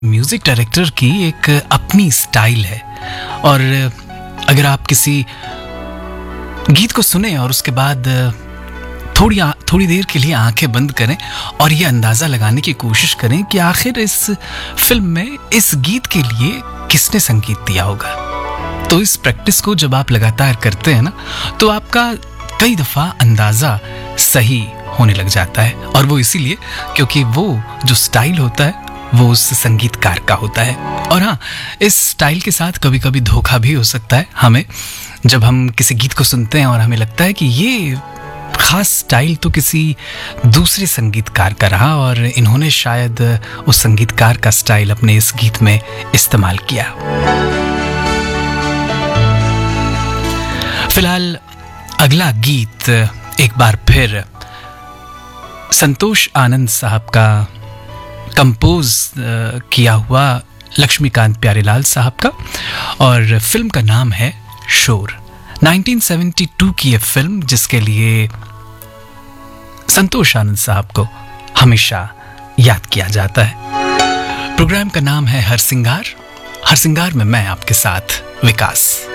Music director की एक अपनी स्टाइल है। और अगर आप किसी गीत को सुने और उसके बाद थोड़ी देर के लिए आंखें बंद करें और ये अंदाज़ा लगाने की कोशिश करें कि आखिर इस फिल्म में इस गीत के लिए किसने संगीत दिया होगा, तो इस प्रैक्टिस को जब आप लगातार करते हैं ना, तो आपका कई दफ़ा अंदाज़ा सही होने लग जाता है। और वो इसीलिए क्योंकि वो जो स्टाइल होता है वो उस संगीतकार का होता है। और हाँ, इस स्टाइल के साथ कभी कभी धोखा भी हो सकता है हमें, जब हम किसी गीत को सुनते हैं और हमें लगता है कि ये खास स्टाइल तो किसी दूसरे संगीतकार का रहा और इन्होंने शायद उस संगीतकार का स्टाइल अपने इस गीत में इस्तेमाल किया। फिलहाल अगला गीत एक बार फिर संतोष आनंद साहब का कंपोज किया हुआ लक्ष्मीकांत प्यारेलाल साहब का, और फिल्म का नाम है शोर। 1972 की ये फिल्म जिसके लिए संतोष आनंद साहब को हमेशा याद किया जाता है। प्रोग्राम का नाम है हर सिंगार। हर सिंगार में मैं आपके साथ विकास।